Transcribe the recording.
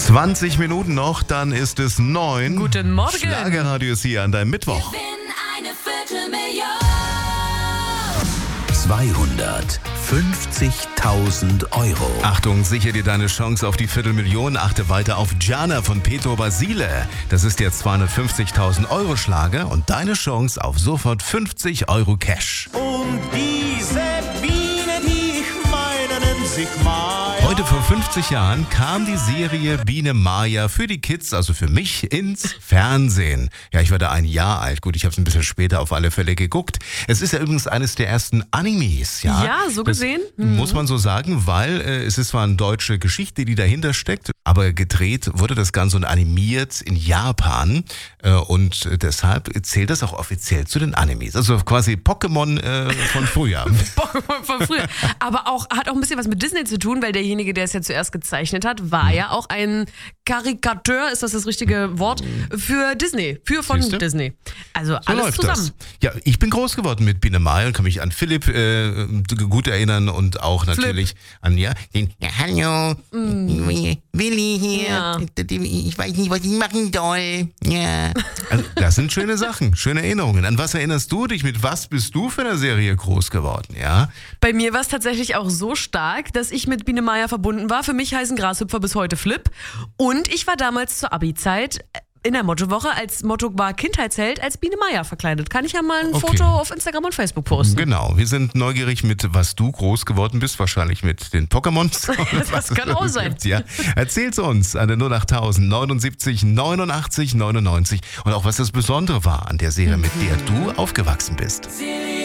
20 Minuten noch, dann ist es 9. Guten Morgen. Schlagerradio ist hier an deinem Mittwoch. Gewinn eine Viertelmillion. 250.000 Euro. Achtung, sichere dir deine Chance auf die Viertelmillion. Achte weiter auf Gianna von Petro Basile. Das ist der 250.000 Euro Schlager und deine Chance auf sofort 50 Euro Cash. Und diese Biene, die ich meine, nennt sich Maya. Heute vor 50 Jahren kam die Serie Biene Maya für die Kids, also für mich, ins Fernsehen. Ja, ich war da 1 Jahr alt. Gut, ich habe es ein bisschen später auf alle Fälle geguckt. Es ist ja übrigens eines der ersten Animes. Ja, so gesehen. Muss man so sagen, weil es ist zwar eine deutsche Geschichte, die dahinter steckt, aber gedreht wurde das Ganze und animiert in Japan. Und deshalb zählt das auch offiziell zu den Animes. Also quasi Pokémon von früher. Pokémon von früher. Aber auch hat auch ein bisschen was mit Disney zu tun, weil derjenige, der es ja zuerst gezeichnet hat, war ja auch ein Karikateur, ist das richtige Wort, für Disney, von Siehste? Disney. Also So alles läuft zusammen. das. Ja, ich bin groß geworden mit Biene Maya und kann mich an Philipp gut erinnern und auch natürlich an den Hallo, Willi hier. Ja. Ich weiß nicht, was ich machen soll. Ja. Also, das sind schöne Sachen, schöne Erinnerungen. An was erinnerst du dich? Mit was bist du für eine Serie groß geworden? Ja. Bei mir war es tatsächlich auch so stark, dass ich mit Biene Maya verbunden war. Für mich heißen Grashüpfer bis heute Flip. Und ich war damals zur Abi-Zeit in der Mottowoche, als Motto war Kindheitsheld, als Biene Maya verkleidet. Kann ich ja mal ein Foto auf Instagram und Facebook posten. Genau, wir sind neugierig mit, was du groß geworden bist, wahrscheinlich mit den Pokémons. Das kann auch sein. Gibt, ja. Erzähl's uns an der 08000 79 89 99 und auch was das Besondere war an der Serie, mit der du aufgewachsen bist.